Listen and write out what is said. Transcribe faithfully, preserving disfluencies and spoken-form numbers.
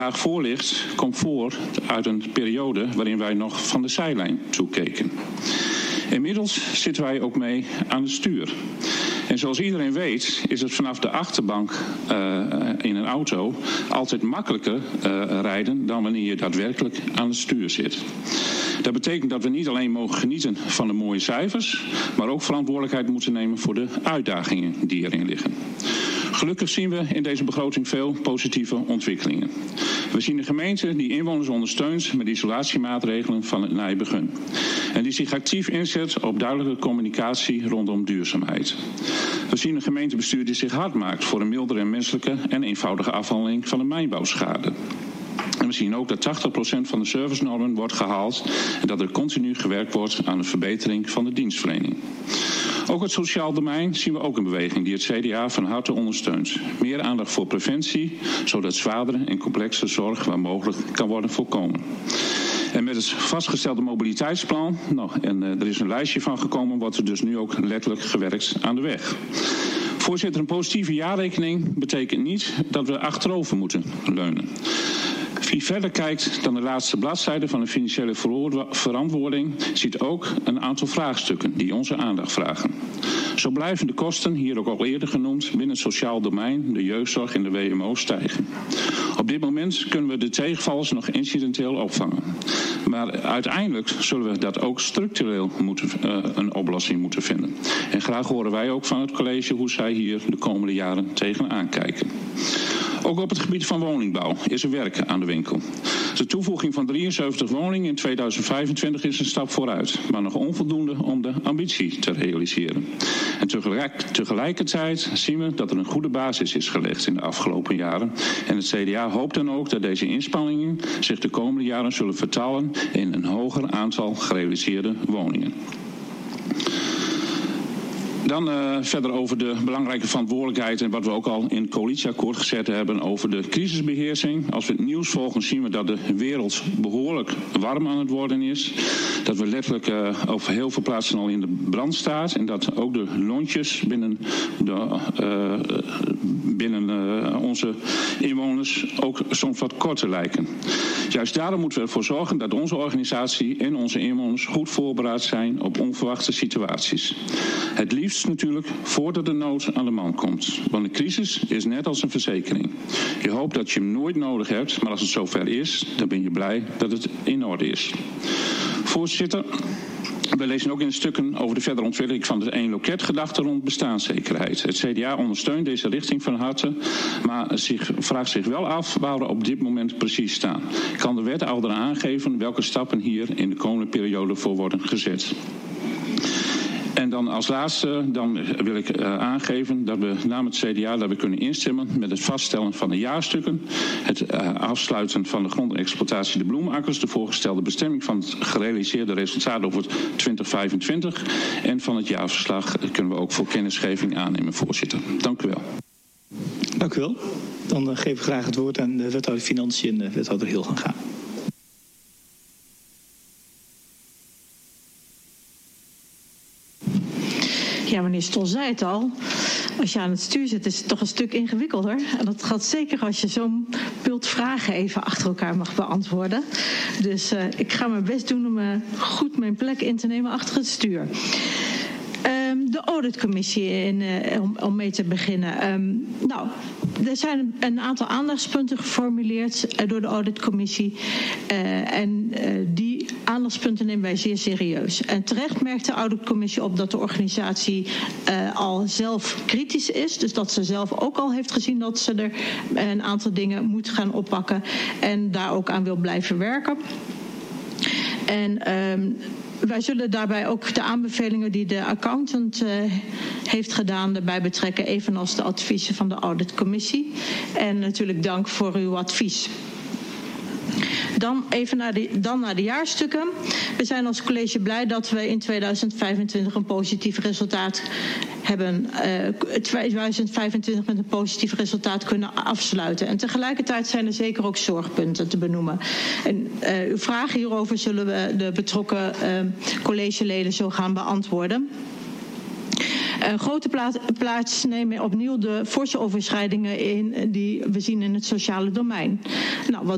voor ligt, komt voort uit een periode waarin wij nog van de zijlijn toekeken. Inmiddels zitten wij ook mee aan het stuur. En zoals iedereen weet is het vanaf de achterbank uh, in een auto altijd makkelijker uh, rijden dan wanneer je daadwerkelijk aan het stuur zit. Dat betekent dat we niet alleen mogen genieten van de mooie cijfers, maar ook verantwoordelijkheid moeten nemen voor de uitdagingen die erin liggen. Gelukkig zien we in deze begroting veel positieve ontwikkelingen. We zien een gemeente die inwoners ondersteunt met isolatiemaatregelen van het nijbegin. En die zich actief inzet op duidelijke communicatie rondom duurzaamheid. We zien een gemeentebestuur die zich hard maakt voor een mildere en menselijke en eenvoudige afhandeling van de mijnbouwschade. En we zien ook dat tachtig procent van de servicenormen wordt gehaald en dat er continu gewerkt wordt aan de verbetering van de dienstverlening. Ook het sociaal domein zien we ook een beweging die het C D A van harte ondersteunt. Meer aandacht voor preventie, zodat zwaardere en complexe zorg waar mogelijk kan worden voorkomen. En met het vastgestelde mobiliteitsplan, nou, en uh, er is een lijstje van gekomen, wordt er dus nu ook letterlijk gewerkt aan de weg. Voorzitter, een positieve jaarrekening betekent niet dat we achterover moeten leunen. Wie verder kijkt dan de laatste bladzijde van de financiële verantwoording ziet ook een aantal vraagstukken die onze aandacht vragen. Zo blijven de kosten, hier ook al eerder genoemd, binnen het sociaal domein, de jeugdzorg en de W M O stijgen. Op dit moment kunnen we de tegenvallers nog incidenteel opvangen. Maar uiteindelijk zullen we dat ook structureel moeten, uh, een oplossing moeten vinden. En graag horen wij ook van het college hoe zij hier de komende jaren tegenaan kijken. Ook op het gebied van woningbouw is er werk aan de winkel. De toevoeging van drieënzeventig woningen in tweeduizend vijfentwintig is een stap vooruit, maar nog onvoldoende om de ambitie te realiseren. En tegelijk, tegelijkertijd zien we dat er een goede basis is gelegd in de afgelopen jaren. En het C D A hoopt dan ook dat deze inspanningen zich de komende jaren zullen vertalen in een hoger aantal gerealiseerde woningen. Dan uh, verder over de belangrijke verantwoordelijkheid en wat we ook al in het coalitieakkoord gezet hebben over de crisisbeheersing. Als we het nieuws volgen zien we dat de wereld behoorlijk warm aan het worden is. Dat we letterlijk uh, over heel veel plaatsen al in de brand staat. En dat ook de lontjes binnen, de, uh, binnen uh, onze inwoners ook soms wat korter lijken. Juist daarom moeten we ervoor zorgen dat onze organisatie en onze inwoners goed voorbereid zijn op onverwachte situaties. Het liefst natuurlijk voordat de nood aan de man komt. Want een crisis is net als een verzekering. Je hoopt dat je hem nooit nodig hebt, maar als het zover is, dan ben je blij dat het in orde is. Voorzitter, we lezen ook in de stukken over de verdere ontwikkeling van de één loketgedachte rond bestaanszekerheid. Het C D A ondersteunt deze richting van harte, maar zich, vraagt zich wel af waar we op dit moment precies staan. Kan de wethouder aangeven welke stappen hier in de komende periode voor worden gezet? En dan als laatste dan wil ik uh, aangeven dat we namens het C D A dat we kunnen instemmen met het vaststellen van de jaarstukken, het uh, afsluiten van de grondexploitatie de bloemakkers, de voorgestelde bestemming van het gerealiseerde resultaat over twintig vijfentwintig en van het jaarverslag kunnen we ook voor kennisgeving aannemen, voorzitter. Dank u wel. Dank u wel. Dan uh, geef ik graag het woord aan de wethouder Financiën en de wethouder Hilgenga. Ja, meneer Stol zei het al. Als je aan het stuur zit, is het toch een stuk ingewikkelder. En dat gaat zeker als je zo'n pult vragen even achter elkaar mag beantwoorden. Dus uh, ik ga mijn best doen om uh, goed mijn plek in te nemen achter het stuur. Um, de auditcommissie, in, uh, om, om mee te beginnen. Um, nou, er zijn een aantal aandachtspunten geformuleerd uh, door de auditcommissie. Uh, en uh, die aandachtspunten nemen wij zeer serieus. En terecht merkt de auditcommissie op dat de organisatie uh, al zelf kritisch is. Dus dat ze zelf ook al heeft gezien dat ze er een aantal dingen moet gaan oppakken. En daar ook aan wil blijven werken. En um, wij zullen daarbij ook de aanbevelingen die de accountant uh, heeft gedaan erbij betrekken, evenals de adviezen van de auditcommissie. En natuurlijk dank voor uw advies. Dan even naar de, dan naar de jaarstukken. We zijn als college blij dat we in tweeduizend vijfentwintig een positief resultaat hebben. Uh, tweeduizend vijfentwintig met een positief resultaat kunnen afsluiten. En tegelijkertijd zijn er zeker ook zorgpunten te benoemen. En uh, uw vragen hierover zullen we de betrokken uh, collegeleden zo gaan beantwoorden. Een grote plaats nemen opnieuw de forse overschrijdingen in die we zien in het sociale domein. Nou, wat